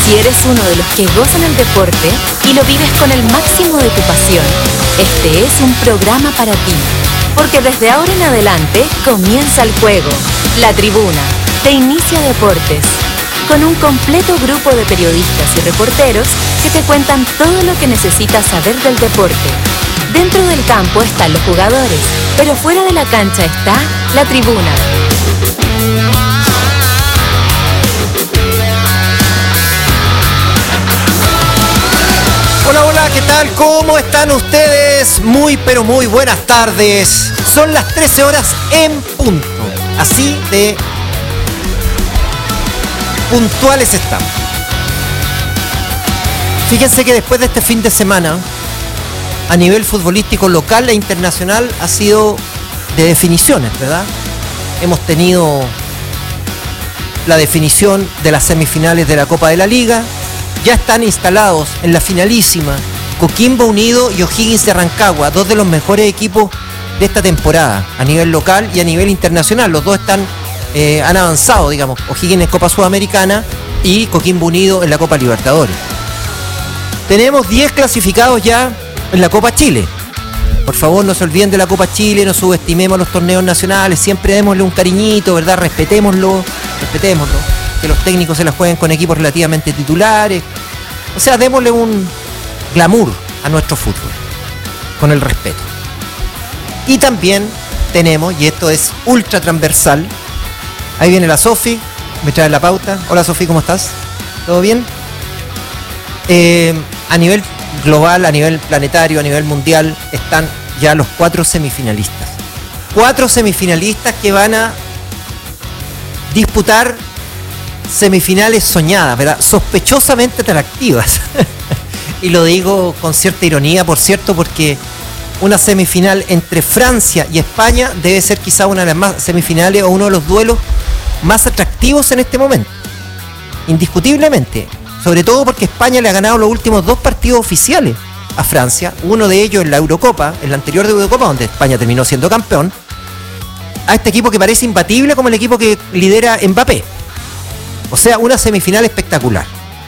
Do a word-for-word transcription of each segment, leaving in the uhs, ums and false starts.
Si eres uno de los que gozan el deporte y lo vives con el máximo de tu pasión, este es un programa para ti. Porque desde ahora en adelante comienza el juego. La Tribuna, de Inicia Deportes, con un completo grupo de periodistas y reporteros que te cuentan todo lo que necesitas saber del deporte. Dentro del campo están los jugadores, pero fuera de la cancha está La Tribuna. Hola, hola, ¿qué tal? ¿Cómo están ustedes? Muy, pero muy buenas tardes. Son las trece horas en punto. Así de puntuales estamos. Fíjense que después de este fin de semana, a nivel futbolístico local e internacional, ha sido de definiciones, ¿verdad? Hemos tenido la definición de las semifinales de la Copa de la Liga. Ya están instalados en la finalísima Coquimbo Unido y O'Higgins de Rancagua, dos de los mejores equipos de esta temporada, a nivel local y a nivel internacional. Los dos están, eh, han avanzado, digamos, O'Higgins en Copa Sudamericana y Coquimbo Unido en la Copa Libertadores. Tenemos diez clasificados ya en la Copa Chile. Por favor, no se olviden de la Copa Chile, no subestimemos los torneos nacionales, siempre démosle un cariñito, ¿verdad? Respetémoslo, respetémoslo. Que los técnicos se la jueguen con equipos relativamente titulares. O sea, démosle un glamour a nuestro fútbol, con el respeto. Y también tenemos, y esto es ultra transversal, ahí viene la Sofi, me trae la pauta. Hola Sofi, ¿cómo estás? ¿Todo bien? Eh, a nivel global, a nivel planetario, a nivel mundial, están ya los cuatro semifinalistas. Cuatro semifinalistas que van a disputar semifinales soñadas, ¿verdad? Sospechosamente atractivas. Y lo digo con cierta ironía, por cierto, porque una semifinal entre Francia y España debe ser quizá una de las más semifinales o uno de los duelos más atractivos en este momento. Indiscutiblemente. Sobre todo porque España le ha ganado los últimos dos partidos oficiales a Francia. Uno de ellos en la Eurocopa, en la anterior de Eurocopa, donde España terminó siendo campeón. A este equipo que parece imbatible como el equipo que lidera Mbappé. O sea, una semifinal espectacular.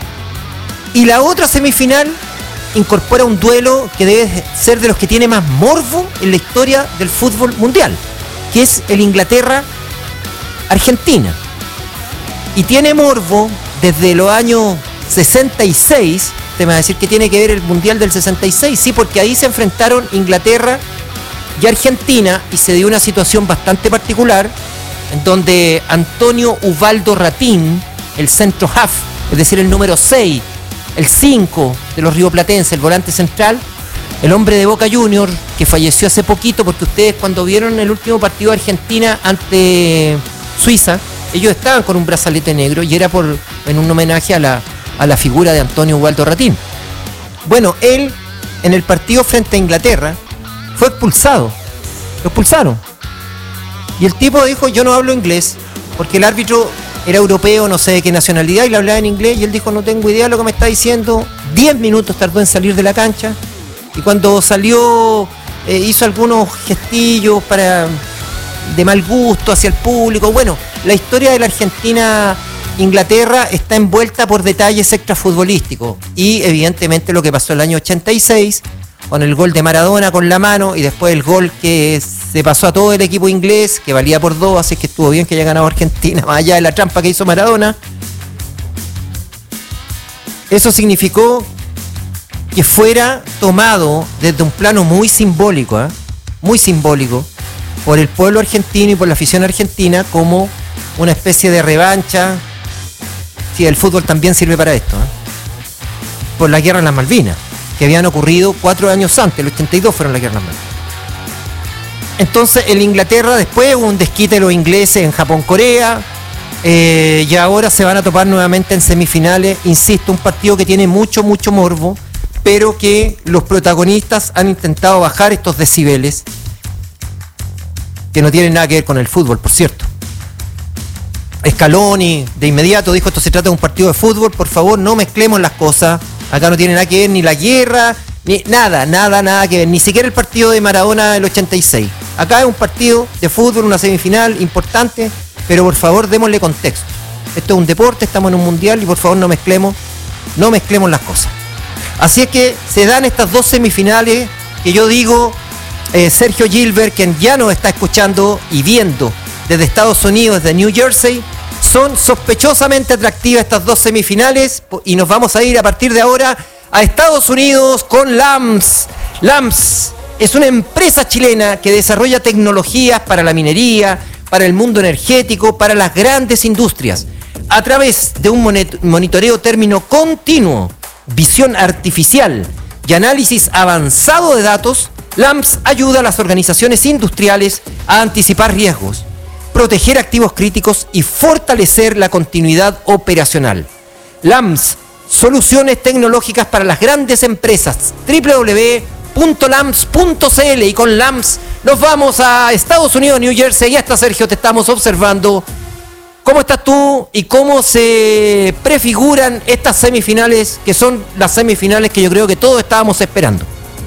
Y la otra semifinal incorpora un duelo que debe ser de los que tiene más morbo en la historia del fútbol mundial, que es el Inglaterra-Argentina. Y tiene morbo desde los años sesenta y seis. Te va a decir que tiene que ver el Mundial del sesenta y seis. Sí, porque ahí se enfrentaron Inglaterra y Argentina y se dio una situación bastante particular en donde Antonio Ubaldo Ratín, el centro half, es decir, el número seis, el cinco de los rioplatenses, el volante central, el hombre de Boca Juniors, que falleció hace poquito, porque ustedes cuando vieron el último partido de Argentina ante Suiza, ellos estaban con un brazalete negro y era por en un homenaje a la, a la figura de Antonio Ubaldo Ratín. Bueno, él en el partido frente a Inglaterra fue expulsado, lo expulsaron. Y el tipo dijo, yo no hablo inglés, porque el árbitro era europeo, no sé de qué nacionalidad, y le hablaba en inglés, y él dijo, no tengo idea de lo que me está diciendo. Diez minutos tardó en salir de la cancha, y cuando salió eh, hizo algunos gestillos para de mal gusto hacia el público. Bueno, la historia de la Argentina-Inglaterra está envuelta por detalles extrafutbolísticos, y evidentemente lo que pasó el año ochenta y seis, con el gol de Maradona con la mano y después el gol que se pasó a todo el equipo inglés, que valía por dos, así que estuvo bien que haya ganado Argentina, más allá de la trampa que hizo Maradona. Eso significó que fuera tomado desde un plano muy simbólico, ¿eh? muy simbólico, por el pueblo argentino y por la afición argentina como una especie de revancha. Sí, el fútbol también sirve para esto, ¿eh? por la guerra en las Malvinas, que habían ocurrido cuatro años antes, el ochenta y dos fueron las guerras en las Malvinas. Entonces en Inglaterra después hubo un desquite de los ingleses en Japón-Corea, eh, y ahora se van a topar nuevamente en semifinales. Insisto, un partido que tiene mucho, mucho morbo, pero que los protagonistas han intentado bajar estos decibeles, que no tienen nada que ver con el fútbol, por cierto. Scaloni de inmediato dijo, esto se trata de un partido de fútbol, por favor no mezclemos las cosas, acá no tiene nada que ver ni la guerra, ni nada, nada, nada que ver, ni siquiera el partido de Maradona del ochenta y seis. Acá es un partido de fútbol, una semifinal importante, pero por favor démosle contexto. Esto es un deporte, estamos en un mundial y por favor no mezclemos no mezclemos las cosas. Así es que se dan estas dos semifinales que yo digo, eh, Sergio Gilbert, quien ya nos está escuchando y viendo desde Estados Unidos, desde New Jersey, son sospechosamente atractivas estas dos semifinales y nos vamos a ir a partir de ahora a Estados Unidos con Lams. Lams es una empresa chilena que desarrolla tecnologías para la minería, para el mundo energético, para las grandes industrias. A través de un monitoreo término continuo, visión artificial y análisis avanzado de datos, Lams ayuda a las organizaciones industriales a anticipar riesgos, proteger activos críticos y fortalecer la continuidad operacional. Lams, soluciones tecnológicas para las grandes empresas. doble u doble u doble u punto lams punto c l. Y con Lams nos vamos a Estados Unidos, New Jersey. Y hasta Sergio, te estamos observando. ¿Cómo estás tú y cómo se prefiguran estas semifinales, que son las semifinales que yo creo que todos estábamos esperando?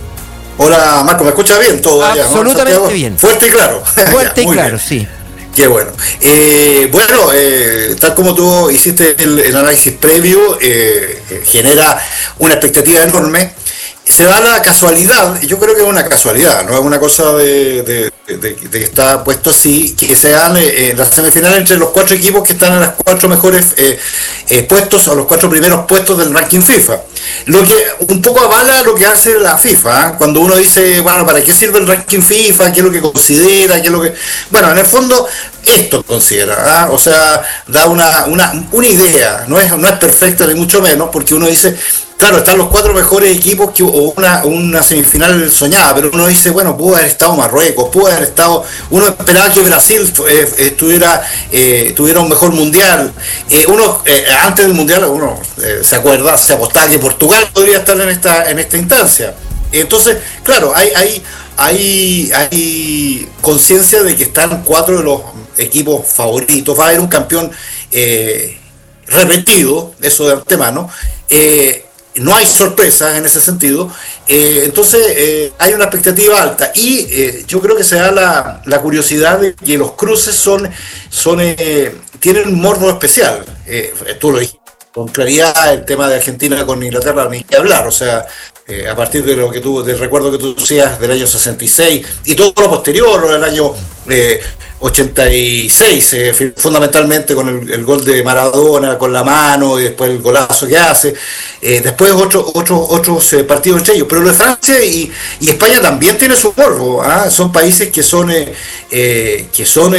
Hola Marco, ¿me escuchas bien? Todo allá, absolutamente ¿no? bien. Fuerte y claro. Fuerte ya, y claro, bien. Sí. Qué bueno. Eh, bueno, eh, tal como tú hiciste el, el análisis previo, eh, eh, genera una expectativa enorme. Se da la casualidad, yo creo que es una casualidad, no es una cosa de, de, de, de que está puesto así, que se dan eh, las semifinales entre los cuatro equipos que están en los cuatro mejores eh, eh, puestos o los cuatro primeros puestos del ranking FIFA. Lo que un poco avala lo que hace la FIFA, ¿eh? Cuando uno dice, bueno, ¿para qué sirve el ranking FIFA? ¿Qué es lo que considera? ¿Qué es lo que...? Bueno, en el fondo esto considera, ¿eh? O sea, da una, una, una idea, no es, no es perfecta ni mucho menos, porque uno dice... Claro, están los cuatro mejores equipos que, o una, una semifinal soñada, pero uno dice, bueno, pudo haber estado Marruecos, pudo haber estado, uno esperaba que Brasil eh, estuviera, eh, tuviera un mejor mundial, eh, uno eh, antes del mundial uno eh, se acuerda, se apostaba que Portugal podría estar en esta, en esta instancia. Entonces, claro, hay, hay, hay, hay conciencia de que están cuatro de los equipos favoritos, va a haber un campeón eh, repetido, eso de antemano, eh, no hay sorpresas en ese sentido, eh, entonces eh, hay una expectativa alta y eh, yo creo que se da la, la curiosidad de que los cruces son, son eh, tienen un morbo especial, eh, tú lo dijiste con claridad, el tema de Argentina con Inglaterra ni que hablar, o sea, eh, a partir de lo que tú, del recuerdo que tú decías del año sesenta y seis y todo lo posterior, lo del año eh, ochenta y seis, eh, fundamentalmente con el, el gol de Maradona con la mano y después el golazo que hace, eh, después otro, otro, otros eh, partidos entre ellos, pero lo de Francia y, y España también tiene su morbo, ¿eh? Son países que son eh, eh, que son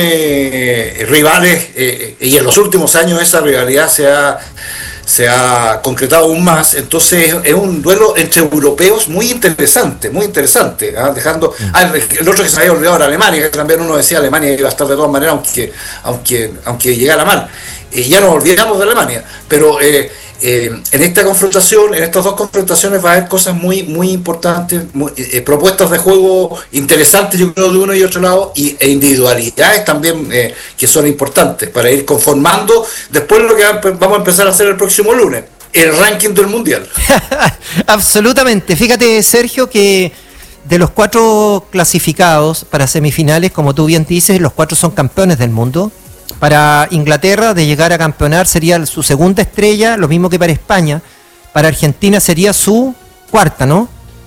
eh, rivales eh, y en los últimos años esa rivalidad se ha se ha concretado aún más, entonces es un duelo entre europeos muy interesante, muy interesante, ¿eh? Dejando, ah, el otro que se me había olvidado era Alemania, que también uno decía Alemania iba a estar de todas maneras, aunque aunque aunque llegara mal, y ya nos olvidamos de Alemania, pero eh, eh, en esta confrontación, en estas dos confrontaciones va a haber cosas muy muy importantes, muy, eh, propuestas de juego interesantes, yo creo, de uno y otro lado, y, e individualidades también eh, que son importantes para ir conformando después lo que vamos a empezar a hacer el próximo lunes, el ranking del mundial. Absolutamente. Fíjate, Sergio, que de los cuatro clasificados para semifinales, como tú bien dices, los cuatro son campeones del mundo. Para Inglaterra, de llegar a campeonar, sería su segunda estrella, lo mismo que para España. Para Argentina sería su cuarta, ¿no?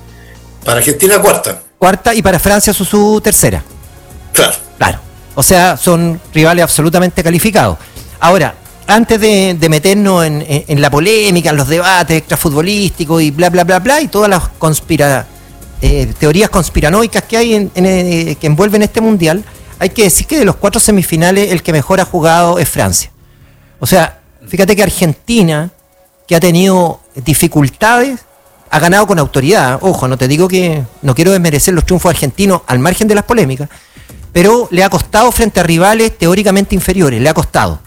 Para Argentina, cuarta. Cuarta, y para Francia su, su tercera. Claro. Claro. O sea, son rivales absolutamente calificados. Ahora, antes de, de meternos en, en, en la polémica, en los debates extrafutbolísticos y bla, bla, bla, bla, y todas las conspira, eh, teorías conspiranoicas que hay en, en, eh, que envuelven este mundial, hay que decir que de los cuatro semifinales el que mejor ha jugado es Francia. O sea, fíjate que Argentina, que ha tenido dificultades, ha ganado con autoridad. Ojo, no te digo que no quiero desmerecer los triunfos argentinos al margen de las polémicas, pero le ha costado frente a rivales teóricamente inferiores, le ha costado.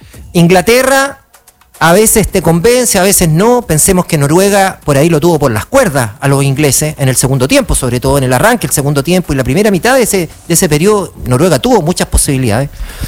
Inglaterra a veces te convence, a veces no. Pensemos que Noruega por ahí lo tuvo por las cuerdas a los ingleses en el segundo tiempo, sobre todo en el arranque, el segundo tiempo y la primera mitad de ese, de ese periodo. Noruega tuvo muchas posibilidades.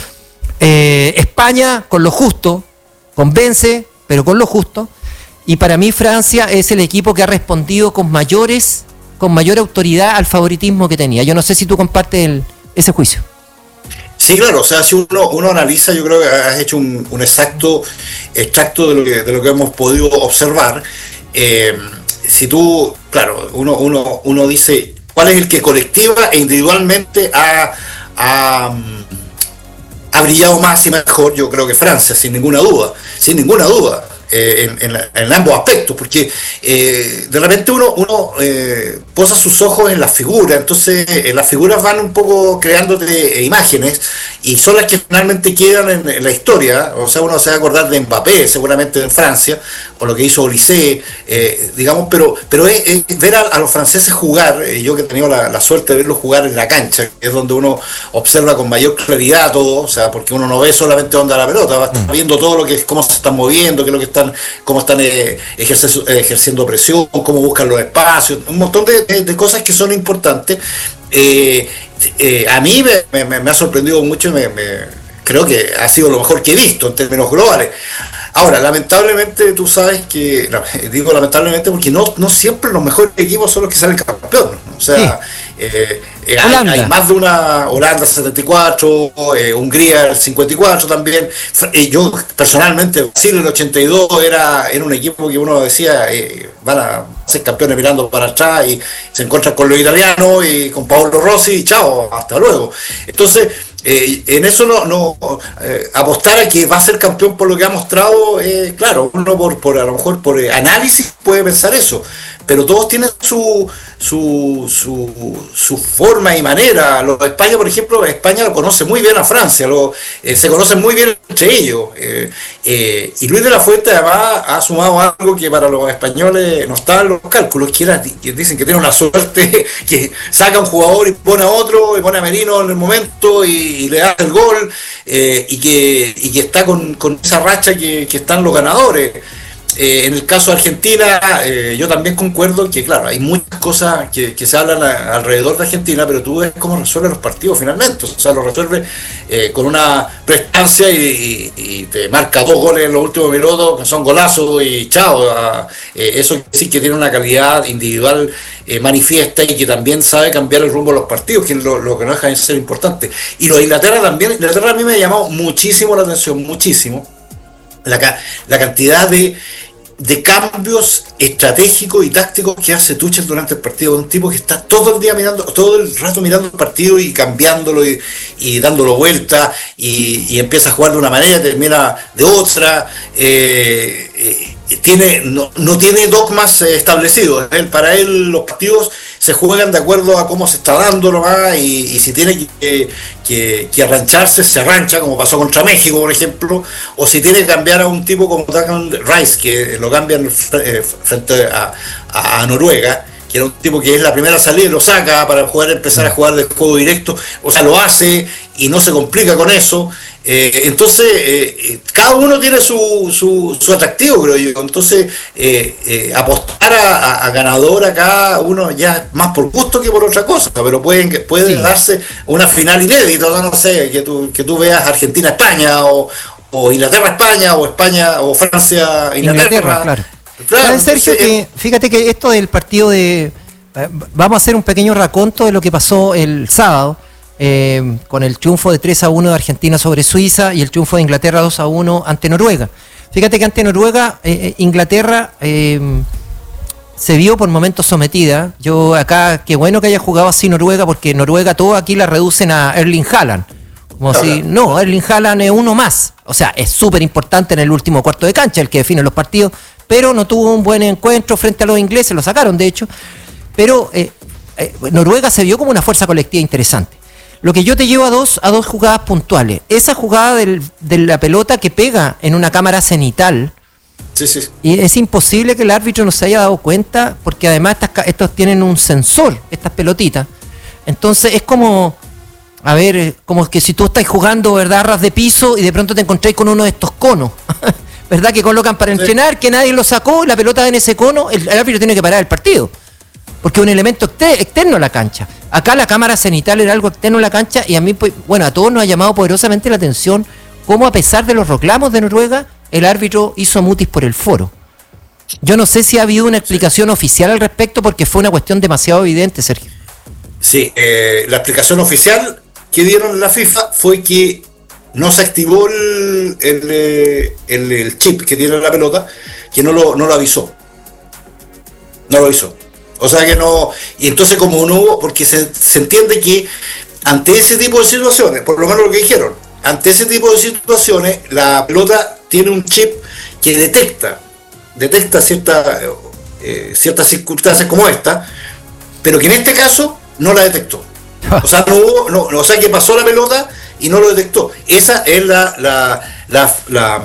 Eh, España con lo justo, convence, pero con lo justo. Y para mí Francia es el equipo que ha respondido con mayores, con mayor autoridad al favoritismo que tenía. Yo no sé si tú compartes el, ese juicio. Sí, claro, o sea, si uno, uno analiza, yo creo que has hecho un, un exacto extracto de lo que, de lo que hemos podido observar. Eh, si tú, claro, uno, uno, uno dice cuál es el que colectiva e individualmente ha, ha, ha brillado más y mejor, yo creo que Francia, sin ninguna duda, sin ninguna duda. Eh, en, en, en ambos aspectos, porque eh, de repente uno, uno eh, posa sus ojos en las figuras, entonces eh, las figuras van un poco creándote eh, imágenes y son las que finalmente quedan en, en la historia. O sea, uno se va a acordar de Mbappé, seguramente en Francia, o lo que hizo Olysée, eh, digamos, pero, pero es, es ver a, a los franceses jugar, eh, yo que he tenido la, la suerte de verlos jugar en la cancha, que es donde uno observa con mayor claridad todo, o sea, porque uno no ve solamente dónde va la pelota, va a estar viendo todo lo que, cómo se están moviendo, qué es lo que están, cómo están eh, ejerciendo, ejerciendo presión, cómo buscan los espacios, un montón de, de, de cosas que son importantes. Eh, eh, a mí me, me, me ha sorprendido mucho, me, me, creo que ha sido lo mejor que he visto en términos globales. Ahora, lamentablemente tú sabes que, no, digo lamentablemente porque no, no siempre los mejores equipos son los que salen campeones, ¿no? O sea, sí. eh, eh, hay, hay más de una, Holanda setenta y cuatro, eh, Hungría el cincuenta y cuatro también. Eh, yo personalmente, Brasil el ochenta y dos era, era un equipo que uno decía, eh, van a ser campeones mirando para atrás y se encuentran con los italianos y con Paolo Rossi y chao, hasta luego. Entonces, Eh, en eso no, no eh, apostar a que va a ser campeón por lo que ha mostrado, eh, claro, uno por, por a lo mejor por eh, análisis puede pensar eso, pero todos tienen su su, su, su forma y manera. Los de España, por ejemplo, España lo conoce muy bien a Francia, lo, eh, se conocen muy bien entre ellos, eh, eh, y Luis de la Fuente además ha sumado algo que para los españoles no está en los cálculos, que, era, que dicen que tiene una suerte, que saca un jugador y pone a otro, y pone a Merino en el momento y, y le da el gol, eh, y, que, y que está con, con esa racha que, que están los ganadores. Eh, en el caso de Argentina, eh, yo también concuerdo que, claro, hay muchas cosas que, que se hablan a, alrededor de Argentina, pero tú ves cómo resuelve los partidos finalmente. O sea, lo resuelve eh, con una prestancia y, y, y te marca dos goles en los últimos minutos, que son golazos y chao. Eh, eso quiere decir que tiene una calidad individual eh, manifiesta y que también sabe cambiar el rumbo de los partidos, que es lo, lo que no deja de ser importante. Y lo de Inglaterra también, Inglaterra a mí me ha llamado muchísimo la atención, muchísimo, la, la cantidad de de cambios estratégicos y tácticos que hace Tuchel durante el partido. Un tipo que está todo el día mirando, todo el rato mirando el partido y cambiándolo y, y dándolo vuelta y, y empieza a jugar de una manera, termina de otra. Eh, eh, tiene no, no tiene dogmas eh, establecidos. Él, para él los partidos se juegan de acuerdo a cómo se está dando nomás, y, y si tiene que, que, que arrancharse, se arrancha, como pasó contra México, por ejemplo, o si tiene que cambiar a un tipo como Declan Rice, que lo cambian eh, frente a, a, a Noruega, que era un tipo que es la primera salida y lo saca para jugar, empezar a jugar de juego directo, o sea, lo hace y no se complica con eso. Eh, entonces, eh, cada uno tiene su, su, su atractivo, creo yo. Entonces, eh, eh, apostar a, a, a ganador acá, uno ya más por gusto que por otra cosa, pero pueden, puede sí. darse una final inédita, no sé, que tú, que tú veas Argentina-España, o, o Inglaterra-España, o España, o Francia-Inglaterra. Inglaterra, claro. Claro, Sergio, entonces, que fíjate que esto del partido de... Eh, vamos a hacer un pequeño raconto de lo que pasó el sábado, eh, con el triunfo de tres a uno de Argentina sobre Suiza y el triunfo de Inglaterra dos a uno ante Noruega. Fíjate que ante Noruega, eh, Inglaterra eh, se vio por momentos sometida. Yo acá, qué bueno que haya jugado así Noruega, porque Noruega todo aquí la reducen a Erling Haaland. Como claro. si, no, Erling Haaland es uno más. O sea, es súper importante en el último cuarto de cancha, el que define los partidos, pero no tuvo un buen encuentro frente a los ingleses, lo sacaron de hecho. Pero eh, eh, Noruega se vio como una fuerza colectiva interesante. Lo que yo te llevo a dos, a dos jugadas puntuales. Esa jugada del, de la pelota que pega en una cámara cenital. Sí, sí. Y es imposible que el árbitro no se haya dado cuenta, porque además estas, estos tienen un sensor, estas pelotitas. Entonces es como, a ver, como que si tú estás jugando, ¿verdad?, ras de piso y de pronto te encontráis con uno de estos conos, ¿verdad?, que colocan para entrenar, sí. que nadie lo sacó, la pelota en ese cono, el, el árbitro tiene que parar el partido. Porque es un elemento externo a la cancha. Acá la cámara cenital era algo externo a la cancha, y a mí, pues, bueno, a todos nos ha llamado poderosamente la atención cómo, a pesar de los reclamos de Noruega, el árbitro hizo mutis por el foro. Yo no sé si ha habido una explicación oficial al respecto, porque fue una cuestión demasiado evidente, Sergio. Sí, eh, la explicación oficial que dieron en la FIFA fue que no se activó el, el, el, el chip que tiene la pelota, que no lo, no lo avisó. No lo avisó. O sea que no. Y entonces, como no hubo, porque se, se entiende que ante ese tipo de situaciones, por lo menos lo que dijeron, ante ese tipo de situaciones, la pelota tiene un chip que detecta, detecta cierta, eh, ciertas circunstancias como esta, pero que en este caso no la detectó. O sea, no hubo, no, o sea que pasó la pelota y no lo detectó. Esa es la la, la, la,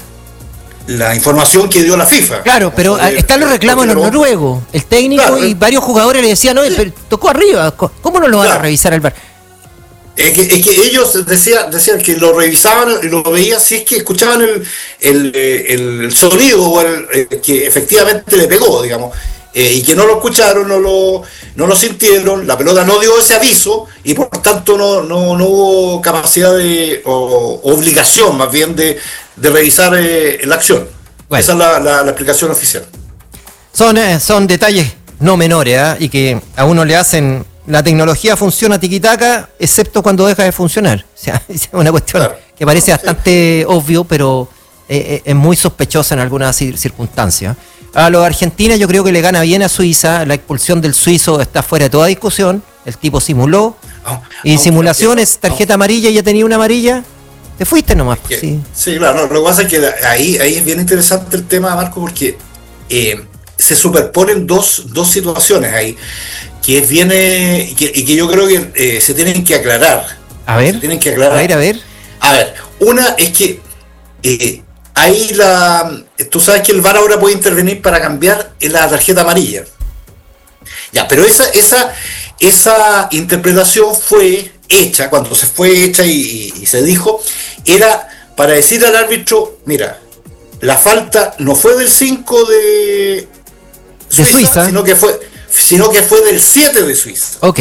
la información que dio la FIFA. Claro, pero eh, están los reclamos de los noruegos. El técnico claro, y varios jugadores le decían, no, sí. pero tocó arriba, ¿cómo no lo van claro. a revisar al V A R? Es que, es que ellos decían, decían que lo revisaban y lo veían si es que escuchaban el, el, el sonido o el, el que efectivamente le pegó, digamos, eh, y que no lo escucharon, no lo, no lo sintieron, la pelota no dio ese aviso y por tanto no, no, no hubo capacidad de, o obligación más bien de, de revisar eh, la acción. Bueno. Esa es la, la, la explicación oficial. Son, eh, son detalles no menores ¿eh? y que a uno le hacen... La tecnología funciona tiquitaca, excepto cuando deja de funcionar. O sea, es una cuestión claro. que parece bastante sí. obvio, pero eh, es muy sospechosa en algunas circunstancias. A los argentinos yo creo que le gana bien a Suiza. La expulsión del suizo está fuera de toda discusión. El tipo simuló. Oh, y oh, simulaciones, tarjeta oh. amarilla, ya tenía una amarilla. Te fuiste nomás. Que, sí. sí, claro. No, lo que pasa es que ahí, ahí es bien interesante el tema, Marco, porque eh, se superponen dos, dos situaciones ahí. Que es bien eh, y, que, y que yo creo que eh, se tienen que aclarar. A ver, se tienen que aclarar. A ver, a ver. A ver, una es que eh, ahí la. Tú sabes que el V A R ahora puede intervenir para cambiar la tarjeta amarilla. Ya, pero esa, esa, esa interpretación fue hecha, cuando se fue hecha y, y, y se dijo, era para decir al árbitro, mira, la falta no fue del cinco de Suiza, de Suiza, sino que fue. sino que fue del siete de Suiza. Ok.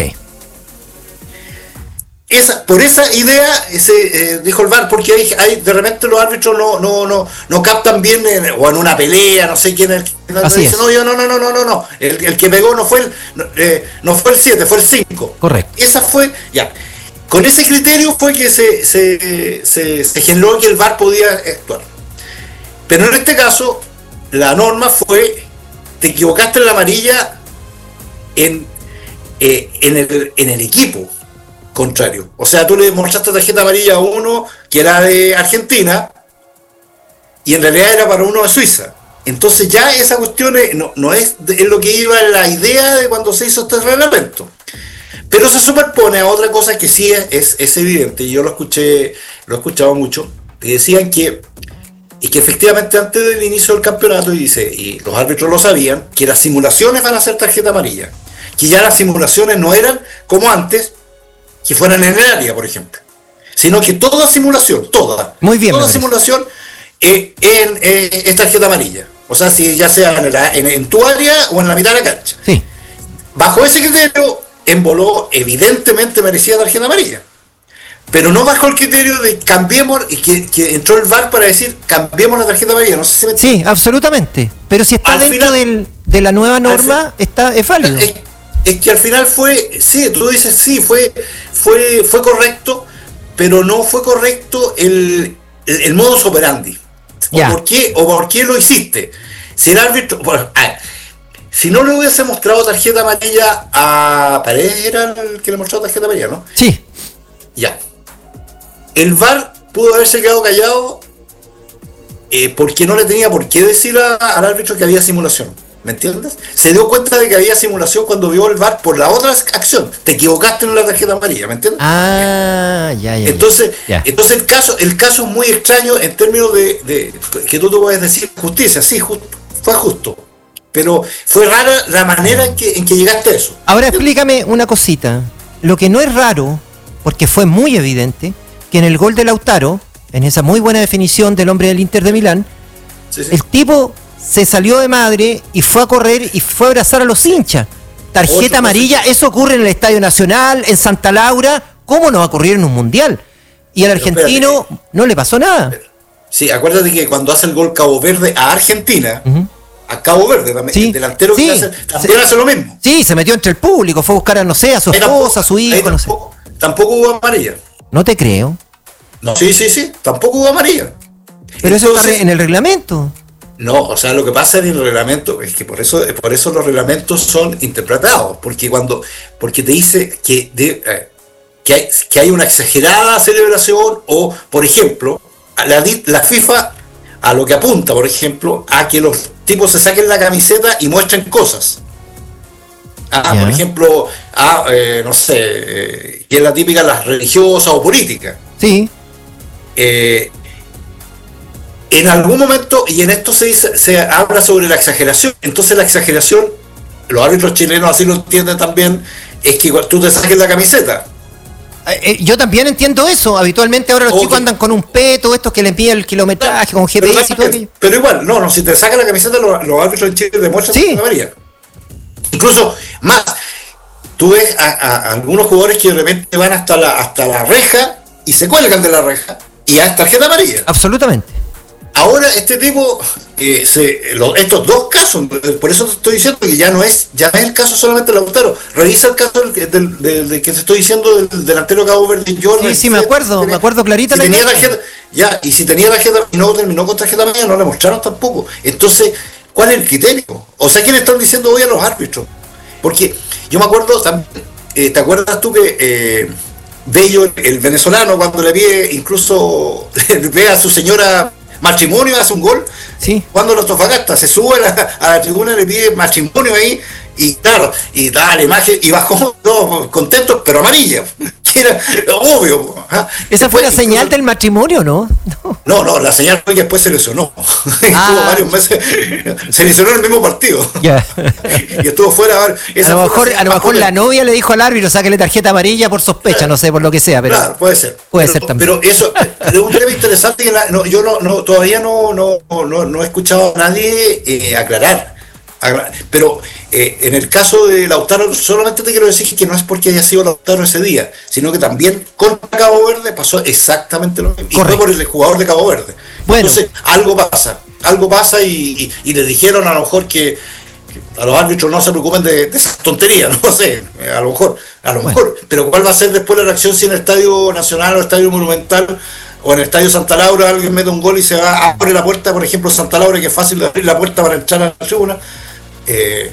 Esa, por esa idea, ese, eh, dijo el V A R, porque hay, hay, de repente los árbitros no, no, no, no captan bien, en, o en una pelea, no sé quién es el que dice, no, yo, no, no, no, no, no, no, el, el que pegó no fue el, eh, no fue el siete, fue el cinco. Correcto. Esa fue, ya. Con ese criterio fue que se, se, se, se generó que el V A R podía actuar. Pero en este caso, la norma fue, te equivocaste en la amarilla, En, eh, en, el, en el equipo contrario. O sea, tú le mostraste tarjeta amarilla a uno que era de Argentina y en realidad era para uno de Suiza. Entonces ya esa cuestión es, no, no es, es lo que iba en la idea de cuando se hizo este reglamento. Pero se superpone a otra cosa que sí es, es, es evidente, y yo lo escuché, lo he escuchado mucho, que decían que y que efectivamente antes del inicio del campeonato, y dice, y los árbitros lo sabían, que las simulaciones van a ser tarjeta amarilla, que ya las simulaciones no eran como antes, que fueran en el área, por ejemplo, sino que toda simulación, toda, Muy bien, toda simulación eh, en, eh, es tarjeta amarilla. O sea, si ya sea en, la, en, en tu área o en la mitad de la cancha. Sí. Bajo ese criterio, Emboló evidentemente merecía tarjeta amarilla. Pero no bajo el criterio de cambiemos, y que, que entró el V A R para decir cambiemos la tarjeta amarilla. No sé si me sí, absolutamente. Pero si está al dentro final, del, de la nueva norma, fin, está, es válido. Es, es que al final fue, sí, tú dices, sí, fue, fue, fue correcto, pero no fue correcto el, el, el modus operandi. O por qué, o por qué lo hiciste. Si el árbitro, bueno, a ver, si no le hubiese mostrado tarjeta amarilla a Paredes, era el que le mostró tarjeta amarilla, ¿no? Sí. Ya. El V A R pudo haberse quedado callado eh, porque no le tenía por qué decir a, al árbitro que había simulación. ¿Me entiendes? Se dio cuenta de que había simulación cuando vio el V A R por la otra acción. Te equivocaste en la tarjeta amarilla, ¿me entiendes? Ah, ya, ya. Entonces, ya. entonces el caso, el caso es muy extraño en términos de, de que tú te puedes decir justicia, sí, just, fue justo. Pero fue rara la manera en que, en que llegaste a eso. Ahora explícame una cosita. Lo que no es raro, porque fue muy evidente, que en el gol de Lautaro, en esa muy buena definición del hombre del Inter de Milán, sí, sí. el tipo se salió de madre y fue a correr y fue a abrazar a los hinchas. Tarjeta Ocho, amarilla, pues, eso ocurre en el Estadio Nacional, en Santa Laura, ¿cómo no va a ocurrir en un mundial? Y al argentino espérate, no le pasó nada. Sí, acuérdate que cuando hace el gol Cabo Verde a Argentina, uh-huh. a Cabo Verde, también, sí, el delantero sí, que hace, también se, hace lo mismo. Sí, se metió entre el público, fue a buscar a, no sé, a su esposa, a su hijo, no sé. tampoco hubo amarilla. No te creo. No, sí, sí, sí, tampoco hubo amarilla. Pero Entonces, eso está en el reglamento. No, o sea, lo que pasa en el reglamento es que por eso, por eso los reglamentos son interpretados, porque cuando, porque te dice que, de, eh, que, hay, que hay una exagerada celebración, o, por ejemplo, la, la FIFA a lo que apunta, por ejemplo, a que los tipos se saquen la camiseta y muestren cosas. Ah, yeah. Por ejemplo, a, eh, no sé, eh, que es la típica, las religiosas o políticas. Sí. Eh, en algún momento, y en esto se, dice, se habla sobre la exageración, entonces la exageración, los árbitros chilenos así lo entienden también, es que tú te saques la camiseta. Eh, yo también entiendo eso. Habitualmente ahora los okay. chicos andan con un peto, estos que le piden el kilometraje, con G P S pero, y todo. Pero igual, no, no, si te sacas la camiseta, los, los árbitros en Chile demuestran sí. que varía. Incluso más, tú ves a, a, a algunos jugadores que de repente van hasta la, hasta la reja y se cuelgan de la reja y hay tarjeta amarilla. Absolutamente. Ahora este tipo, eh, se, lo, estos dos casos, por eso te estoy diciendo que ya no es ya no es el caso solamente de Lautaro. Revisa el caso del, del, del, del que te estoy diciendo del delantero Cabo Verde. Yo sí, sí, me acuerdo, tenía, me acuerdo clarita. Si tenía tarjeta, ya, y si tenía tarjeta y no terminó con tarjeta amarilla, no le mostraron tampoco. Entonces, ¿cuál es el criterio? O sea, ¿quién están diciendo hoy a los árbitros? Porque yo me acuerdo también, eh, ¿te acuerdas tú que eh, Bello, el venezolano, cuando le pide, incluso le pide a su señora matrimonio, hace un gol? Sí. Cuando los Antofagasta se sube a la, a la tribuna y le pide matrimonio ahí, y claro, y da la imagen, y bajó todos contentos, pero amarilla, que era obvio. ¿Ah? Esa fue la señal del matrimonio, ¿no? No, no, no la señal fue que después se lesionó. Ah. Estuvo varios meses, se lesionó en el mismo partido. Yeah. Y estuvo fuera. Esa a lo mejor, a lo mejor la novia le dijo al árbitro, sáquele tarjeta amarilla por sospecha, claro. No sé, por lo que sea, pero. Claro, puede ser. Puede pero, ser también. Pero eso es un tema interesante que la, no, yo no, no, todavía no, no, no, no he escuchado a nadie eh, aclarar. Pero eh, en el caso de Lautaro, solamente te quiero decir que no es porque haya sido Lautaro ese día, sino que también contra Cabo Verde pasó exactamente lo mismo. Y fue por el jugador de Cabo Verde. Bueno. Entonces, algo pasa, algo pasa y, y, y le dijeron a lo mejor que, que a los árbitros no se preocupen de, de esas tonterías, no sé, a lo mejor, a lo bueno. mejor. Pero ¿cuál va a ser después la reacción si en el Estadio Nacional o el Estadio Monumental o en el Estadio Santa Laura alguien mete un gol y se va, abre la puerta, por ejemplo, Santa Laura, que es fácil de abrir la puerta para entrar a la tribuna? Eh,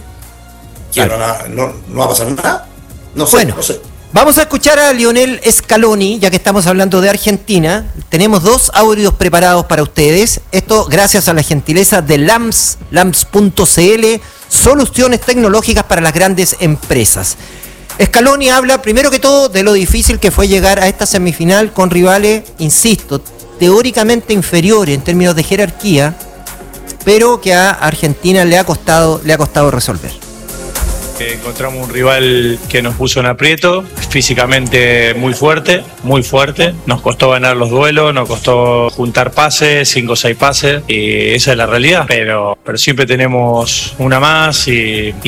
no, no, no va a pasar nada. No sé, bueno, no sé. Vamos a escuchar a Lionel Scaloni, ya que estamos hablando de Argentina. Tenemos dos audios preparados para ustedes. Esto gracias a la gentileza de Lams, lams punto c l, soluciones tecnológicas para las grandes empresas. Scaloni habla, primero que todo, de lo difícil que fue llegar a esta semifinal con rivales, insisto, teóricamente inferiores en términos de jerarquía, pero que a Argentina le ha costado, le ha costado resolver. Encontramos un rival que nos puso en aprieto, físicamente muy fuerte, muy fuerte. Nos costó ganar los duelos, nos costó juntar pases, cinco o seis pases, y esa es la realidad. Pero, pero siempre tenemos una más y, y